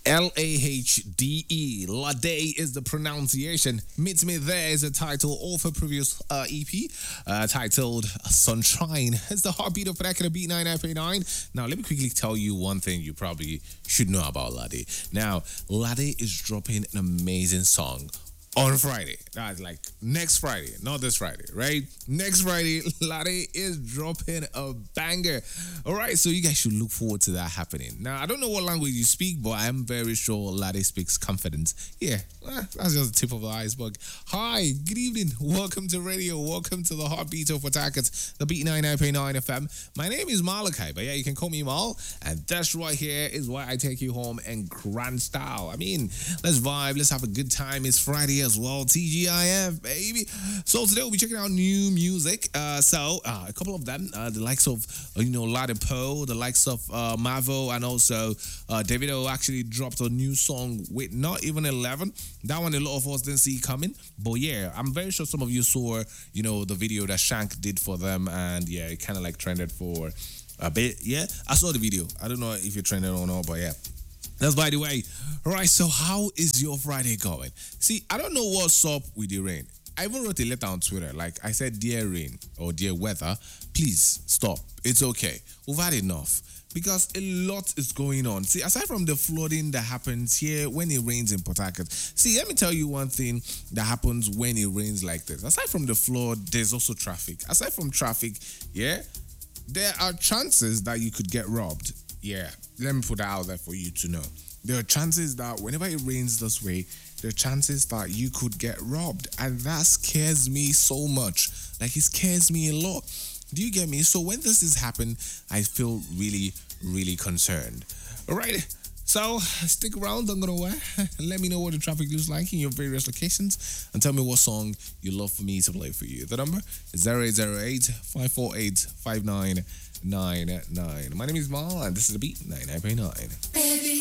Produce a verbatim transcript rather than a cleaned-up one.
L A H D E. Lade is the pronunciation. Meet Me There is the title of her previous uh, E P uh, titled Sunshine. It's the heartbeat of Rekada Beat ninety-nine point nine. Now, let me quickly tell you one thing you probably should know about Lade. Now, Lade is dropping an amazing song on Friday. That's like next Friday, not this Friday, right? Next Friday, Lade is dropping a banger. All right, so you guys should look forward to that happening. Now, I don't know what language you speak, but I'm very sure Lade speaks confidence. Yeah, eh, that's just the tip of the iceberg. Hi, good evening. Welcome to radio. Welcome to the heartbeat of Port, the Beat ninety-nine point nine F M. My name is Malachi, but yeah, you can call me Mal. And that's right here is why I take you home in grand style. I mean, let's vibe. Let's have a good time. It's Friday as well. T G I F, baby. So today we'll be checking out new music. Uh, so uh, a couple of them, uh, the likes of uh, you know Lade Poe, the likes of uh, Mavo, and also uh, Davido actually dropped a new song with Not Even eleven. That one a lot of us didn't see coming, but yeah, I'm very sure some of you saw you know the video that Shank did for them, and yeah, it kind of like trended for a bit. Yeah, I saw the video. I don't know if you're trending or not, but yeah. That's by the way. All right, so how is your Friday going? See, I don't know what's up with the rain. I even wrote a letter on Twitter. Like I said, dear rain or dear weather, please stop. It's okay. We've had enough because a lot is going on. See, aside from the flooding that happens here when it rains in Port Harcourt, see, let me tell you one thing that happens when it rains like this. Aside from the flood, there's also traffic. Aside from traffic, yeah, there are chances that you could get robbed. Yeah, let me put that out there for you to know. There are chances that whenever it rains this way, there are chances that you could get robbed. And that scares me so much. Like, it scares me a lot. Do you get me? So when this is happening, I feel really, really concerned. All right, so stick around. Don't go nowhere. Let me know what the traffic looks like in your various locations. And tell me what song you love for me to play for you. The number is zero eight zero eight, five four eight, five nine nine nine. My name is Mal, and this is the Beat ninety-nine point nine. Baby.